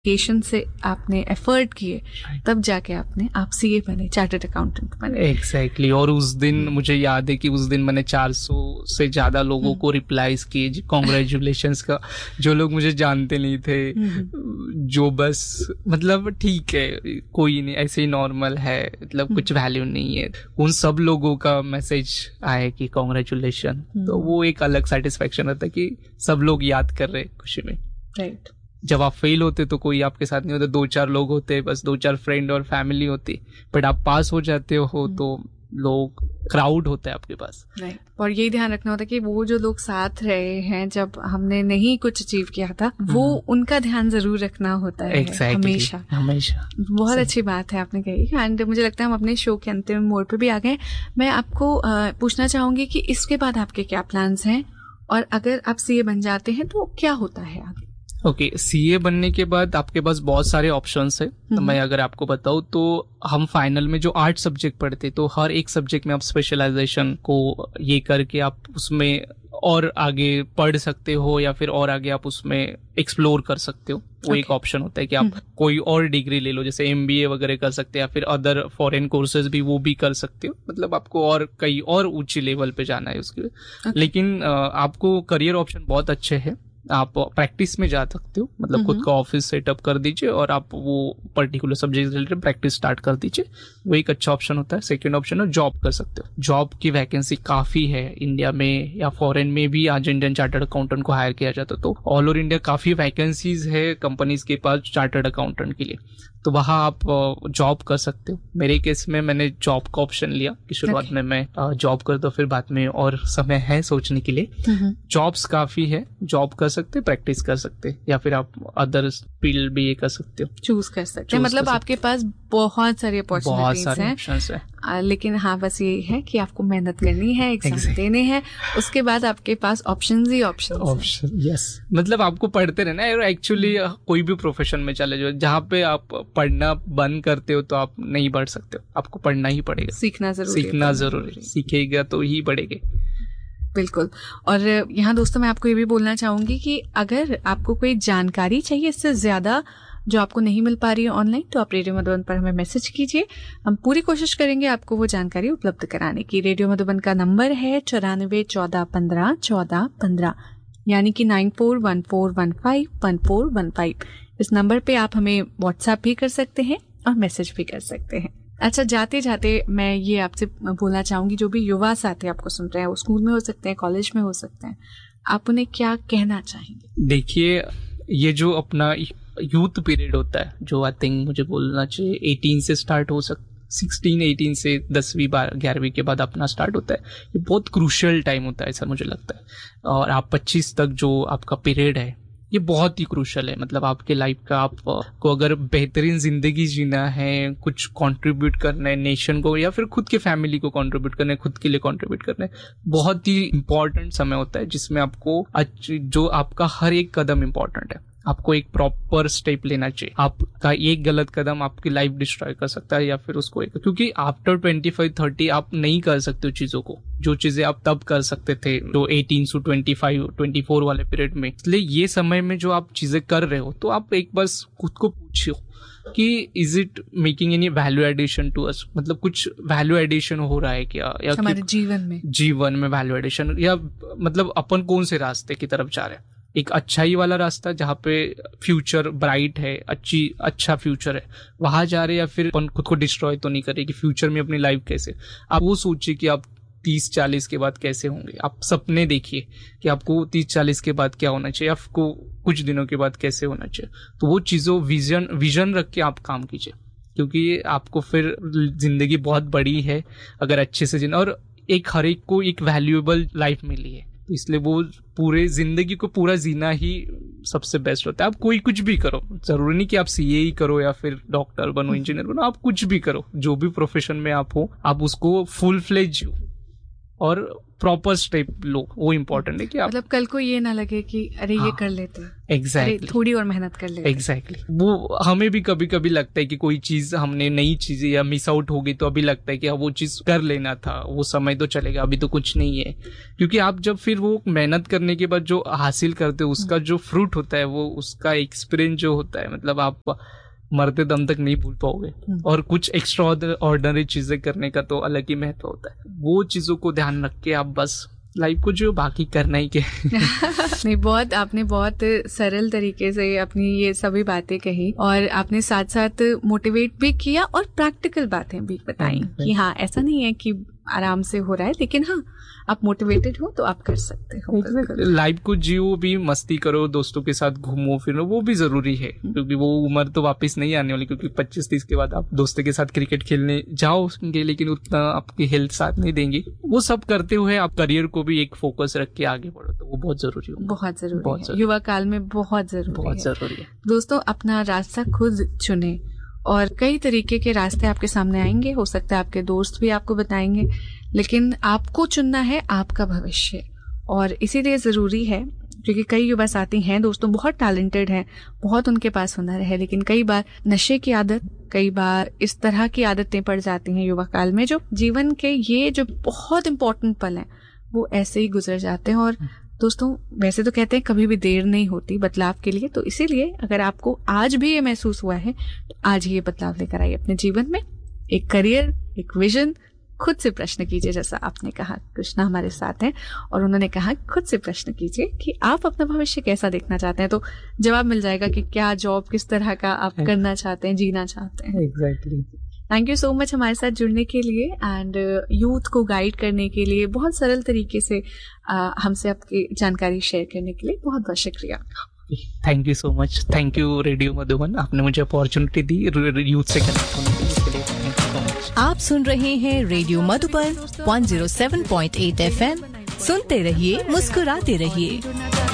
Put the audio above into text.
Education से आपने effort किए, तब जाके आप सीए बने, चार्टर्ड अकाउंटेंट बने। एग्जैक्टली और उस दिन मुझे याद है कि उस दिन मैंने 400 से ज्यादा लोगों को रिप्लाईज किए कॉन्ग्रेचुलेशंस का, जो लोग मुझे जानते नहीं थे, जो बस मतलब ठीक है कोई नहीं, ऐसे ही नॉर्मल है, मतलब कुछ वैल्यू नहीं है, उन सब लोगों का मैसेज आया कि कॉन्ग्रेचुलेशन। तो वो एक अलग सेटिस्फेक्शन रहता है कि सब लोग याद कर रहे खुशी में। राइट। जब आप फेल होते तो कोई आपके साथ नहीं होता, 2-4 लोग होते, बस 2-4 फ्रेंड और फैमिली होती, बट आप पास हो जाते हो तो लोग, क्राउड होता है आपके पास। राइट। और यही ध्यान रखना होता है कि वो जो लोग साथ रहे हैं जब हमने नहीं कुछ अचीव किया था, वो उनका ध्यान जरूर रखना होता है। हमेशा हमेशा। बहुत अच्छी बात है आपने कही। एंड मुझे लगता है हम अपने शो के अंतिम मोड़ पे भी आ गए। मैं आपको पूछना चाहूंगी कि इसके बाद आपके क्या प्लान्स हैं, और अगर आप सीए बन जाते हैं तो क्या होता है आगे? ओके, सीए बनने के बाद आपके पास बहुत सारे ऑप्शंस है। तो मैं अगर आपको बताऊं तो हम फाइनल में जो 8 सब्जेक्ट पढ़ते, तो हर एक सब्जेक्ट में आप स्पेशलाइजेशन को ये करके आप उसमें और आगे पढ़ सकते हो, या फिर और आगे आप उसमें एक्सप्लोर कर सकते हो। वो एक ऑप्शन होता है कि आप कोई और डिग्री ले लो, जैसे एमबीए वगैरह कर सकते हैं, या फिर अदर फॉरेन कोर्सेज भी वो भी कर सकते हो। मतलब आपको और कई और ऊंची लेवल पे जाना है उसके लिए। लेकिन आपको करियर ऑप्शन बहुत अच्छे हैं। आप प्रैक्टिस में जा सकते हो, मतलब खुद का ऑफिस सेटअप कर दीजिए और आप वो particular subject related practice start कर दीजिए, वो एक अच्छा ऑप्शन होता है। सेकंड ऑप्शन है जॉब कर सकते हो। जॉब की वैकेंसी काफी है इंडिया में या फॉरेन में भी। आज इंडियन चार्टर्ड अकाउंटेंट को हायर किया जाता है, तो ऑल ओवर इंडिया काफी वैकेंसीज है कंपनीज के पास चार्टर्ड अकाउंटेंट के लिए, तो वहां आप जॉब कर सकते हो। मेरे केस में मैंने जॉब का ऑप्शन लिया कि शुरुआत में मैं जॉब कर दो, फिर बाद में और समय है सोचने के लिए। जॉब्स काफी है, जॉब कर सकते, प्रैक्टिस कर सकते, या फिर आप अदर फील्ड भी ये कर सकते हो, चूज कर सकते हैं। मतलब आपके पास बहुत सारी अपॉर्चुनिटीज हैं। लेकिन हाँ, बस ये है कि आपको मेहनत करनी है, एग्जाम देने हैं, उसके बाद आपके पास ऑप्शंस ही ऑप्शन। यस, मतलब आपको पढ़ते रहना है। एक्चुअली कोई भी प्रोफेशन में चले जाओ, जहाँ पे आप पढ़ना बंद करते हो तो आप नहीं बढ़ सकते हो, आपको पढ़ना ही पड़ेगा। सीखना जरूरी, सीखेगा तो ही बढ़ेगा। बिल्कुल। और यहाँ दोस्तों मैं आपको ये भी बोलना चाहूंगी कि अगर आपको कोई जानकारी चाहिए इससे ज्यादा जो आपको नहीं मिल पा रही है ऑनलाइन, तो आप रेडियो मधुबन पर हमें मैसेज कीजिए। हम पूरी कोशिश करेंगे आपको वो जानकारी उपलब्ध कराने की। रेडियो मधुबन का नंबर है 9414151415, यानी कि 9414151415। इस नंबर पे आप हमें व्हाट्सएप भी कर सकते हैं और मैसेज भी कर सकते हैं। अच्छा, जाते जाते मैं ये आपसे बोलना चाहूंगी, जो भी युवा साथी आपको सुन रहे हैं, वो स्कूल में हो सकते हैं, कॉलेज में हो सकते हैं, आप उन्हें क्या कहना चाहेंगे? देखिए, ये जो अपना यूथ पीरियड होता है, जो आई थिंक मुझे बोलना चाहिए 18 से स्टार्ट हो सकता, 16-18 से 10वीं 11वीं के बाद अपना स्टार्ट होता है, ये बहुत क्रूशियल टाइम होता है, ऐसा मुझे लगता है। और आप 25 तक जो आपका पीरियड है, ये बहुत ही क्रूशियल है। मतलब आपके लाइफ का, आपको अगर बेहतरीन जिंदगी जीना है, कुछ कंट्रीब्यूट करना है नेशन को, या फिर खुद के फैमिली को कंट्रीब्यूट करना है, खुद के लिए कंट्रीब्यूट करना है, बहुत ही इंपॉर्टेंट समय होता है, जिसमें आपको जो आपका हर एक कदम इंपॉर्टेंट है। आपको एक प्रॉपर स्टेप लेना चाहिए। आपका एक गलत कदम आपकी लाइफ डिस्ट्रॉय कर सकता है, या फिर उसको क्योंकि आफ्टर 25-30 आप नहीं कर सकते हो चीजों को, जो चीजें आप तब कर सकते थे जो 18 से 25-24 वाले पीरियड में। इसलिए ये समय में जो आप चीजें कर रहे हो, तो आप एक बस खुद को पूछिए कि is it making any value addition to us, मतलब कुछ वैल्यू एडिशन हो रहा है क्या, या हमारे जीवन में वैल्यू एडिशन, या मतलब अपन कौन से रास्ते की तरफ जा रहे हैं। एक अच्छाई वाला रास्ता जहाँ पे फ्यूचर ब्राइट है, अच्छा फ्यूचर है, वहां जा रहे, या फिर अपन खुद को डिस्ट्रॉय तो नहीं कर रहे कि फ्यूचर में अपनी लाइफ कैसे। आप वो सोचिए कि आप 30-40 के बाद कैसे होंगे। आप सपने देखिए कि आपको 30-40 के बाद क्या होना चाहिए, आपको कुछ दिनों के बाद कैसे होना चाहिए। तो वो चीजों विजन रख के आप काम कीजिए, क्योंकि आपको फिर जिंदगी बहुत बड़ी है अगर अच्छे से जीना, और हर एक को एक वैल्यूएबल लाइफ मिली है, इसलिए वो पूरे जिंदगी को पूरा जीना ही सबसे बेस्ट होता है। आप कोई कुछ भी करो, जरूरी नहीं कि आप सीए ही करो या फिर डॉक्टर बनो, इंजीनियर बनो, आप कुछ भी करो, जो भी प्रोफेशन में आप हो, आप उसको फुल फ्लेज और प्रॉपर स्टेप लो, वो इम्पोर्टेंट है कि आप मतलब कल को ये ना लगे कि अरे ये कर लेते हैं, एग्जैक्टली थोड़ी और मेहनत कर लेते, एग्जैक्टली वो हमें भी कभी कभी लगता है कि कोई चीज हमने नई चीज या मिस आउट हो गई तो अभी लगता है कि वो चीज कर लेना था, वो समय तो चलेगा, अभी तो कुछ नहीं है। क्योंकि आप जब फिर वो मेहनत करने के बाद जो हासिल करते हो उसका जो फ्रूट होता है, वो उसका एक्सपीरियंस जो होता है, मतलब आप मरते दम तक नहीं भूल पाओगे। और कुछ एक्स्ट्रा ऑर्डिनरी चीजें करने का तो अलग ही महत्व होता है। वो चीजों को ध्यान रख के आप बस लाइफ को जो बाकी करना ही के नहीं, आपने बहुत सरल तरीके से अपनी ये सभी बातें कही और आपने साथ साथ मोटिवेट भी किया और प्रैक्टिकल बातें भी बताई कि हाँ ऐसा नहीं है कि आराम से हो रहा है, लेकिन हाँ आप मोटिवेटेड हो तो आप कर सकते हो। लाइफ को जियो भी, मस्ती करो, दोस्तों के साथ घूमो फिरो, वो भी जरूरी है क्योंकि वो उम्र तो वापस नहीं आने वाली। क्योंकि 25-30 के बाद आप दोस्तों के साथ क्रिकेट खेलने जाओगे लेकिन उतना आपकी हेल्थ साथ नहीं देंगी। वो सब करते हुए आप करियर को भी एक फोकस रख के आगे बढ़ो, तो वो बहुत जरूरी है। बहुत जरूरी है, युवा काल में बहुत जरूरी है। दोस्तों अपना रास्ता खुद चुने और कई तरीके के रास्ते आपके सामने आएंगे, हो सकता है आपके दोस्त भी आपको बताएंगे, लेकिन आपको चुनना है आपका भविष्य। और इसीलिए जरूरी है क्योंकि कई युवा साथी हैं दोस्तों बहुत टैलेंटेड हैं, बहुत उनके पास हुनर है, लेकिन कई बार नशे की आदत, कई बार इस तरह की आदतें पड़ जाती हैं युवा काल में, जो जीवन के ये जो बहुत इंपॉर्टेंट पल हैं वो ऐसे ही गुजर जाते हैं। और दोस्तों वैसे तो कहते हैं कभी भी देर नहीं होती बदलाव के लिए, तो इसीलिए अगर आपको आज भी ये महसूस हुआ है तो आज ही ये बदलाव लेकर आइए अपने जीवन में। एक करियर, एक विजन, खुद से प्रश्न कीजिए, जैसा आपने कहा। कृष्णा हमारे साथ हैं और उन्होंने कहा खुद से प्रश्न कीजिए कि आप अपना भविष्य कैसा देखना चाहते हैं, तो जवाब मिल जाएगा कि क्या जॉब, किस तरह का आप करना चाहते हैं, जीना चाहते हैं। Exactly. Thank you so much हमारे साथ जुड़ने के लिए एंड यूथ को गाइड करने के लिए, बहुत सरल तरीके से हमसे आपकी जानकारी शेयर करने के लिए बहुत बहुत शुक्रिया। Thank you so much. Thank you radio Madhuban, आपने मुझे अपॉर्चुनिटी दी यूथ से कनेक्ट होने के लिए। Thank you so much. आप सुन रहे हैं रेडियो मधुबन 107.8 FM। सुनते रहिए, मुस्कुराते रहिए।